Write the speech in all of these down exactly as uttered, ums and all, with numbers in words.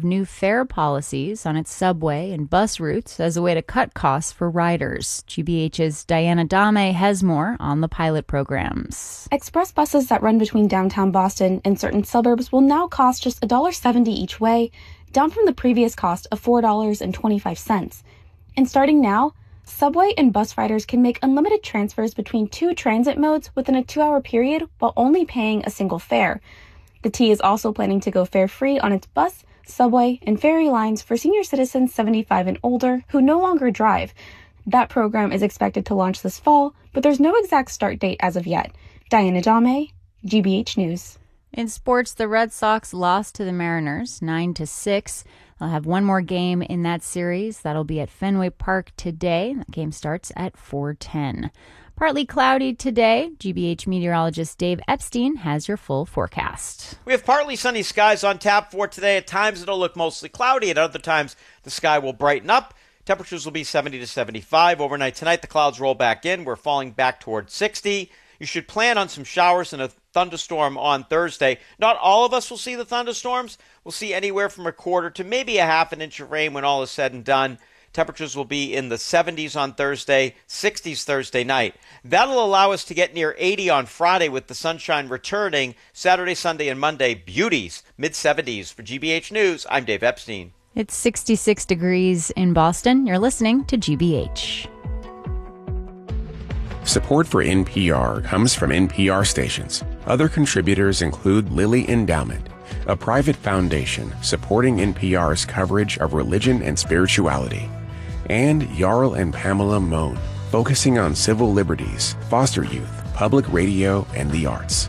new fare policies on its subway and bus routes as a way to cut costs for riders. G B H's Diana Dame has more on the pilot programs. Express buses that run between downtown Boston and certain suburbs will now cost just one dollar seventy each way, down from the previous cost of four dollars and twenty-five cents. And starting now, subway and bus riders can make unlimited transfers between two transit modes within a two-hour period while only paying a single fare. The T is also planning to go fare-free on its bus, subway, and ferry lines for senior citizens seventy-five and older who no longer drive. That program is expected to launch this fall, but there's no exact start date as of yet. Diana Dame, G B H News. In sports, the Red Sox lost to the Mariners nine to six. They'll have one more game in that series. That'll be at Fenway Park today. That game starts at four ten. Partly cloudy today. G B H meteorologist Dave Epstein has your full forecast. We have partly sunny skies on tap for today. At times it'll look mostly cloudy. At other times the sky will brighten up. Temperatures will be seventy to seventy-five. Overnight tonight the clouds roll back in. We're falling back towards sixty. You should plan on some showers and a thunderstorm on Thursday. Not all of us will see the thunderstorms. We'll see anywhere from a quarter to maybe a half an inch of rain when all is said and done. Temperatures will be in the seventies on Thursday, sixties Thursday night. That'll allow us to get near eighty on Friday with the sunshine returning. Saturday, Sunday, and Monday, beauties, mid-seventies. For G B H News, I'm Dave Epstein. It's sixty-six degrees in Boston. You're listening to G B H. Support for N P R comes from N P R stations. Other contributors include Lilly Endowment, a private foundation supporting N P R's coverage of religion and spirituality, and Jarl and Pamela Mohn, focusing on civil liberties, foster youth, public radio, and the arts.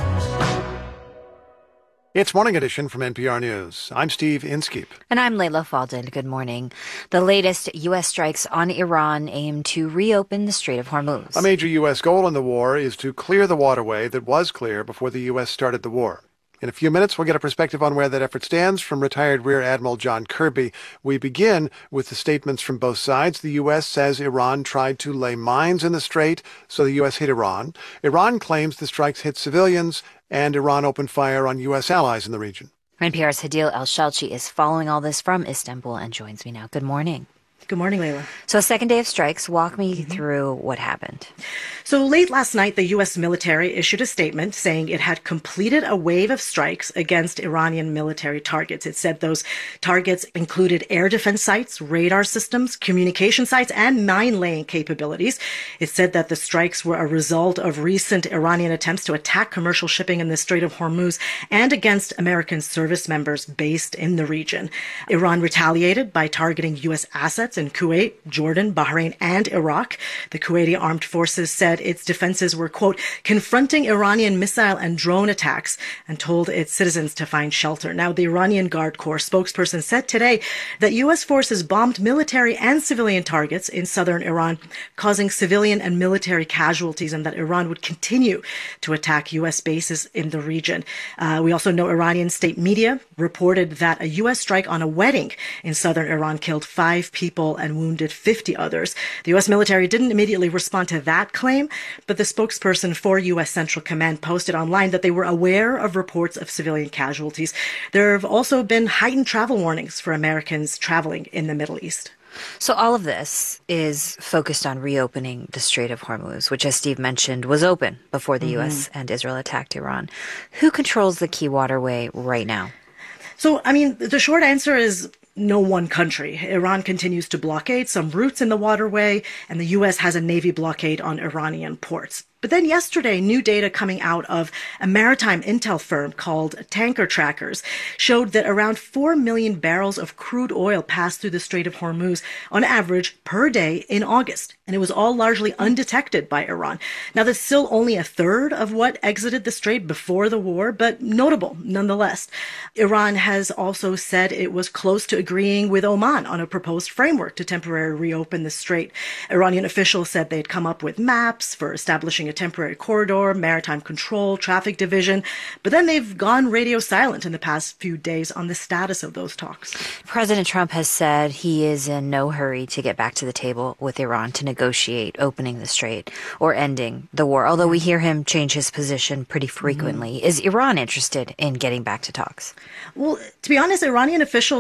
It's Morning Edition from N P R News. I'm Steve Inskeep. And I'm Layla Falden. Good morning. The latest U S strikes on Iran aim to reopen the Strait of Hormuz. A major U S goal in the war is to clear the waterway that was clear before the U S started the war. In a few minutes, we'll get a perspective on where that effort stands from retired Rear Admiral John Kirby. We begin with the statements from both sides. The U S says Iran tried to lay mines in the strait, so the U S hit Iran. Iran claims the strikes hit civilians, and Iran opened fire on U S allies in the region. N P R's Hadil El-Shalchi is following all this from Istanbul and joins me now. Good morning. Good morning, Layla. So a second day of strikes. Walk me mm-hmm. through what happened. So late last night, the U S military issued a statement saying it had completed a wave of strikes against Iranian military targets. It said those targets included air defense sites, radar systems, communication sites, and mine-laying capabilities. It said that the strikes were a result of recent Iranian attempts to attack commercial shipping in the Strait of Hormuz and against American service members based in the region. Iran retaliated by targeting U S assets in Kuwait, Jordan, Bahrain, and Iraq. The Kuwaiti armed forces said its defenses were, quote, confronting Iranian missile and drone attacks and told its citizens to find shelter. Now, the Iranian Guard Corps spokesperson said today that U S forces bombed military and civilian targets in southern Iran, causing civilian and military casualties, and that Iran would continue to attack U S bases in the region. Uh, we also know Iranian state media reported that a U S strike on a wedding in southern Iran killed five people and wounded fifty others. The U S military didn't immediately respond to that claim, but the spokesperson for U S Central Command posted online that they were aware of reports of civilian casualties. There have also been heightened travel warnings for Americans traveling in the Middle East. So all of this is focused on reopening the Strait of Hormuz, which, as Steve mentioned, was open before the mm-hmm. U S and Israel attacked Iran. Who controls the key waterway right now? So, I mean, the short answer is no one country. Iran continues to blockade some routes in the waterway, and the U S has a Navy blockade on Iranian ports. But then yesterday, new data coming out of a maritime intel firm called Tanker Trackers showed that around four million barrels of crude oil passed through the Strait of Hormuz on average per day in August. And it was all largely undetected by Iran. Now, that's still only a third of what exited the strait before the war, but notable nonetheless. Iran has also said it was close to agreeing with Oman on a proposed framework to temporarily reopen the strait. Iranian officials said they'd come up with maps for establishing a temporary corridor, maritime control, traffic division, but then they've gone radio silent in the past few days on the status of those talks. President Trump has said he is in no hurry to get back to the table with Iran to negotiate opening the strait or ending the war, although we hear him change his position pretty frequently. Mm-hmm. Is Iran interested in getting back to talks? Well, to be honest, Iranian officials